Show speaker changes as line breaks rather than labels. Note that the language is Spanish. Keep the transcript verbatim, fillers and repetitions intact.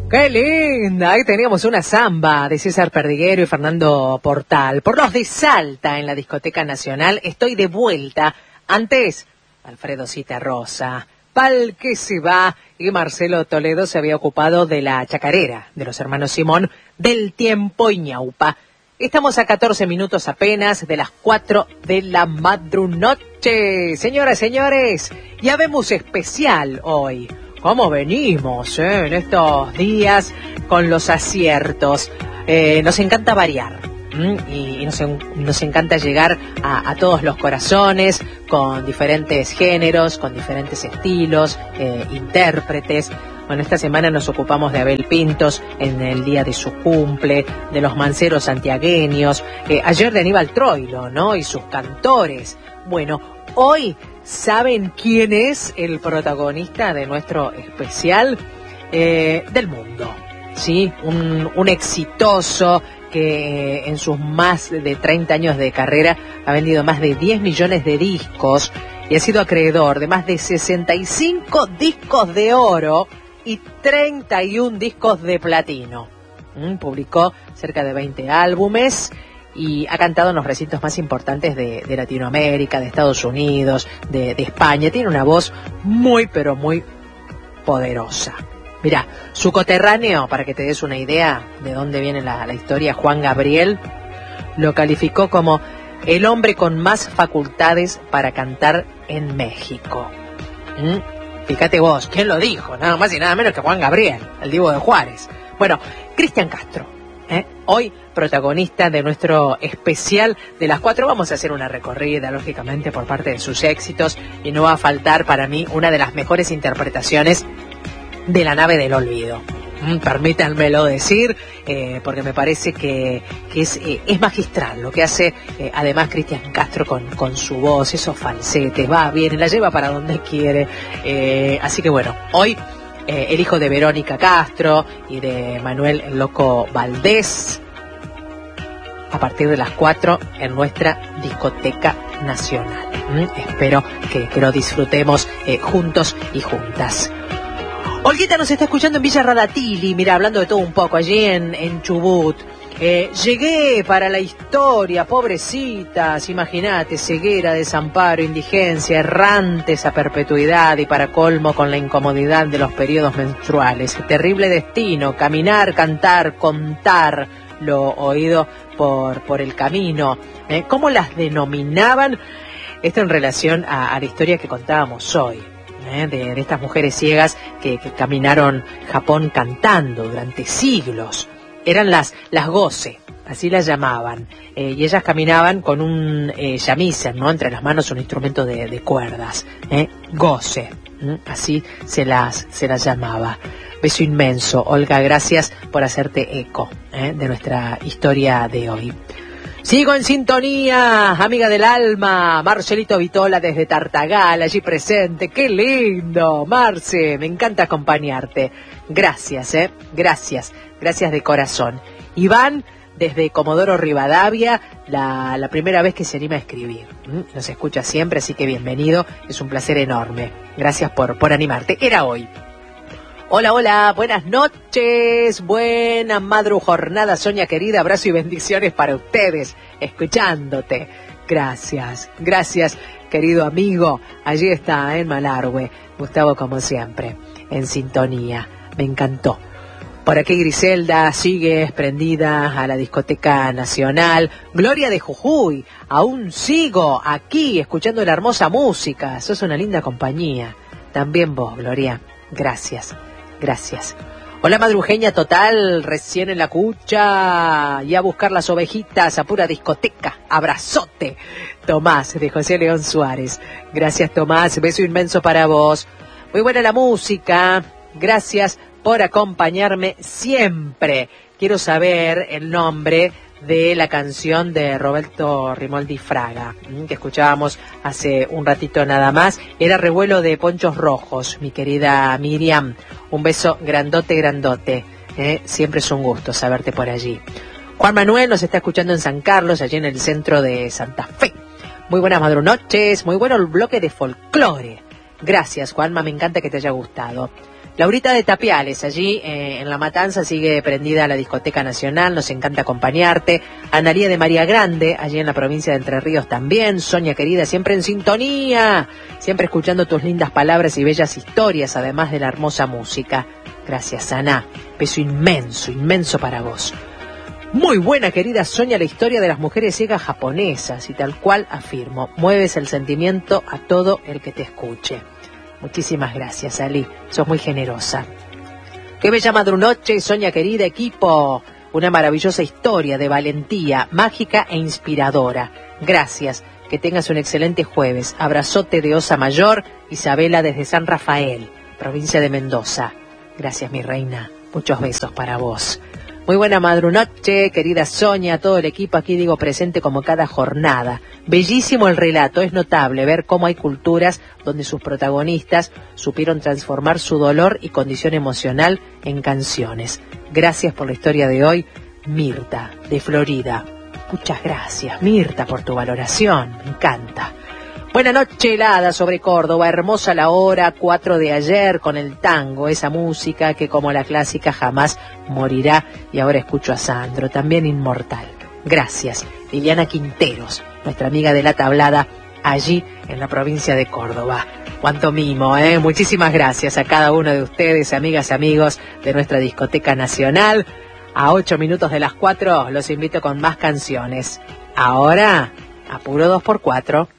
¡Qué linda! Ahí teníamos una samba de César Perdiguero y Fernando Portal. Por los de Salta, en la Discoteca Nacional, estoy de vuelta. Antes, Alfredo Citarrosa, Pal que se va, y Marcelo Toledo se había ocupado de la chacarera de los hermanos Simón, del tiempo y ñaupa. Estamos a catorce minutos apenas de las cuatro de la madrunoche. Señoras, señores, ya vemos especial hoy. ¿Cómo venimos eh, en estos días con los aciertos? Eh, nos encanta variar ¿m? y, y nos, nos encanta llegar a, a todos los corazones con diferentes géneros, con diferentes estilos, eh, intérpretes. Bueno, esta semana nos ocupamos de Abel Pintos en el día de su cumple, de los manceros santiagueños, eh, ayer de Aníbal Troilo, ¿no? Y sus cantores. Bueno, hoy, ¿saben quién es el protagonista de nuestro especial? Eh, del mundo, ¿sí? Un, un exitoso que eh, en sus más de treinta años de carrera ha vendido más de diez millones de discos y ha sido acreedor de más de sesenta y cinco discos de oro y treinta y un discos de platino. ¿Mm? Publicó cerca de veinte álbumes y ha cantado en los recintos más importantes de, de Latinoamérica, de Estados Unidos, de, de España. Tiene una voz muy, pero muy poderosa. Mirá, su coterráneo, para que te des una idea de dónde viene la, la historia, Juan Gabriel, lo calificó como el hombre con más facultades para cantar en México. ¿Mm? Fíjate vos, ¿quién lo dijo? Nada más y nada menos que Juan Gabriel, el Divo de Juárez. Bueno, Cristian Castro, ¿eh? Hoy protagonista de nuestro especial de las cuatro. Vamos a hacer una recorrida, lógicamente, por parte de sus éxitos, y no va a faltar para mí una de las mejores interpretaciones de La nave del olvido. Mm, permítanmelo decir, eh, porque me parece que, que es, eh, es magistral lo que hace, eh, además, Cristian Castro con, con su voz, esos falsetes, va, viene, la lleva para donde quiere. Eh, así que bueno, hoy eh, el hijo de Verónica Castro y de Manuel el Loco Valdés, a partir de las cuatro en nuestra Discoteca Nacional. ¿Mm? Espero que, que lo disfrutemos eh, juntos y juntas. Olguita nos está escuchando en Villa Radatili, mira, hablando de todo un poco, allí en, en Chubut. Eh, llegué para la historia, pobrecitas, imagínate, ceguera, desamparo, indigencia, errantes a perpetuidad y para colmo con la incomodidad de los periodos menstruales. Terrible destino, caminar, cantar, contar lo oído por, por el camino. Eh, ¿Cómo las denominaban? Esto en relación a, a la historia que contábamos hoy. De, de estas mujeres ciegas que, que caminaron Japón cantando durante siglos. Eran las, las goce, así las llamaban, eh, y ellas caminaban con un eh, shamisen, ¿no? Entre las manos un instrumento de, de cuerdas, eh, goce, ¿eh? Así se las, se las llamaba. Beso inmenso, Olga, gracias por hacerte eco eh, de nuestra historia de hoy. Sigo en sintonía, amiga del alma, Marcelito Vitola desde Tartagal, allí presente. ¡Qué lindo, Marce! Me encanta acompañarte. Gracias, ¿eh? Gracias, gracias de corazón. Iván, desde Comodoro Rivadavia, la, la primera vez que se anima a escribir. ¿Mm? Nos escucha siempre, así que bienvenido, es un placer enorme. Gracias por, por animarte. Era hoy. Hola, hola, buenas noches, buena madru jornada, Sonia querida, abrazo y bendiciones para ustedes, escuchándote. Gracias, gracias, querido amigo. Allí está, en Malargüe, Gustavo como siempre, en sintonía, me encantó. Por aquí Griselda sigue prendida a la Discoteca Nacional. Gloria de Jujuy, aún sigo aquí escuchando la hermosa música, sos una linda compañía. También vos, Gloria, gracias. Gracias. Hola madrujeña total, recién en la cucha, y a buscar las ovejitas a pura discoteca. Abrazote. Tomás, de José León Suárez. Gracias, Tomás, beso inmenso para vos. Muy buena la música, gracias por acompañarme siempre. Quiero saber el nombre de la canción de Roberto Rimoldi Fraga, que escuchábamos hace un ratito nada más. Era Revuelo de Ponchos Rojos, mi querida Miriam. Un beso grandote, grandote. ¿eh? Siempre es un gusto saberte por allí. Juan Manuel nos está escuchando en San Carlos, allí en el centro de Santa Fe. Muy buenas madrunoches, muy bueno el bloque de folclore. Gracias, Juanma, me encanta que te haya gustado. Laurita de Tapiales, allí eh, en La Matanza sigue prendida la Discoteca Nacional, nos encanta acompañarte. Analía de María Grande, allí en la provincia de Entre Ríos también. Sonia querida, siempre en sintonía, siempre escuchando tus lindas palabras y bellas historias, además de la hermosa música. Gracias, Ana. Beso inmenso, inmenso para vos. Muy buena, querida Sonia, la historia de las mujeres ciegas japonesas, y tal cual afirmo, mueves el sentimiento a todo el que te escuche. Muchísimas gracias, Ali, sos muy generosa. Qué bella madrunoche, Sonia querida, equipo. Una maravillosa historia de valentía, mágica e inspiradora. Gracias, que tengas un excelente jueves. Abrazote de Osa Mayor, Isabela desde San Rafael, provincia de Mendoza. Gracias, mi reina, muchos besos para vos. Muy buena madrunoche, querida Sonia, todo el equipo aquí digo presente como cada jornada. Bellísimo el relato, es notable ver cómo hay culturas donde sus protagonistas supieron transformar su dolor y condición emocional en canciones. Gracias por la historia de hoy, Mirta, de Florida. Muchas gracias, Mirta, por tu valoración, me encanta. Buena noche helada sobre Córdoba, hermosa la hora, cuatro de ayer con el tango, esa música que como la clásica jamás morirá. Y ahora escucho a Sandro, también inmortal. Gracias, Liliana Quinteros, nuestra amiga de la tablada, allí en la provincia de Córdoba. Cuánto mimo, ¿eh? Muchísimas gracias a cada uno de ustedes, amigas y amigos de nuestra Discoteca Nacional. A ocho minutos de las cuatro los invito con más canciones. Ahora, a puro dos por cuatro.